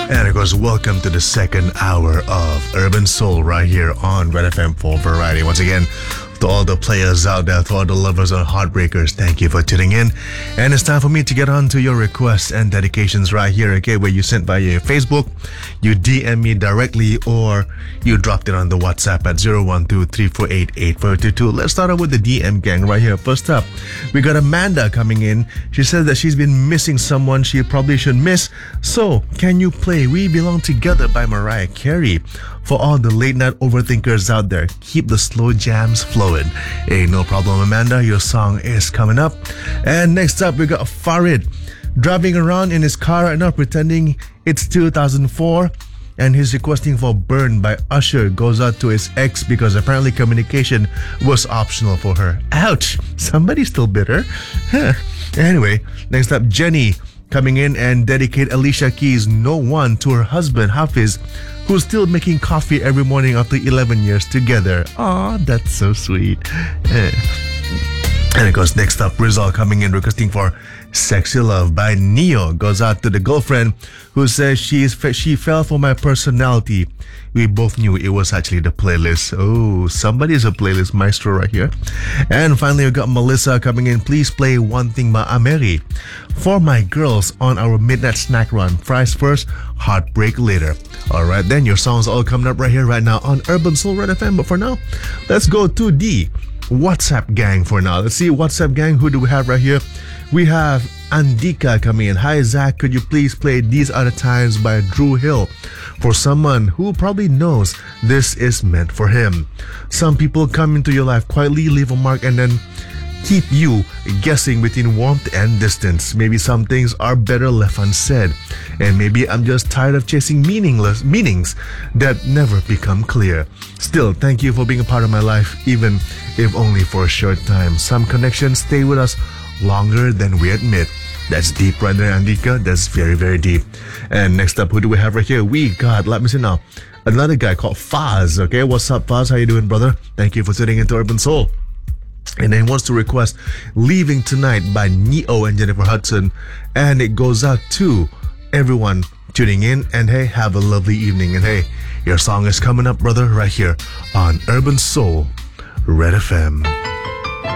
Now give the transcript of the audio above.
And of course, welcome to the second hour of Urban Soul right here on Red FM for Variety. Once again, to all the players out there, to all the lovers and heartbreakers, thank you for tuning in. And it's time for me to get on to your requests and dedications right here, okay, where you sent via Facebook, you DM me directly, or you dropped it on the WhatsApp at 012-348-8422. Let's start out with the DM gang right here. First up, we got Amanda coming in. She says that she's been missing someone she probably should miss. So, can you play We Belong Together by Mariah Carey? For all the late night overthinkers out there, keep the slow jams flowing. Hey, no problem, Amanda. Your song is coming up. And next up, we got Farid driving around in his car right now, pretending it's 2004. And he's requesting for Burn by Usher. Goes out to his ex because apparently communication was optional for her. Ouch! Somebody's still bitter. Anyway, next up, Jenny coming in and dedicate Alicia Keys' No One to her husband, Hafiz, who's still making coffee every morning after 11 years together. Aw, that's so sweet. And of course, next up, Rizal coming in requesting for Sexy Love by Neo. Goes out to the girlfriend who says she fell for my personality. We both knew it was actually the playlist. Oh, somebody's a playlist maestro right here. And finally, we got Melissa coming in. Please play One Thing by Ameri for my girls on our midnight snack run. Fries first, heartbreak later. All right, then your songs all coming up right here, right now on Urban Soul Red FM. But for now, let's go to the WhatsApp gang for now. Let's see, WhatsApp gang, who do we have right here? We have Andika coming in. Hi, Zach, could you please play These Are the Times by Drew Hill for someone who probably knows this is meant for him. Some people come into your life quietly, leave a mark, and then keep you guessing between warmth and distance. Maybe some things are better left unsaid. And maybe I'm just tired of chasing meanings that never become clear. Still, thank you for being a part of my life, even if only for a short time. Some connections stay with us longer than we admit. That's deep right there, Andika. That's very, very deep. And next up, who do we have right here? We got, let me see now, another guy called Faz. Okay, what's up, Faz? How you doing, brother? Thank you for tuning into Urban Soul. And then wants to request Leaving Tonight by Neo and Jennifer Hudson. And it goes out to everyone tuning in. And hey, have a lovely evening. And hey, your song is coming up, brother, right here on Urban Soul Red FM.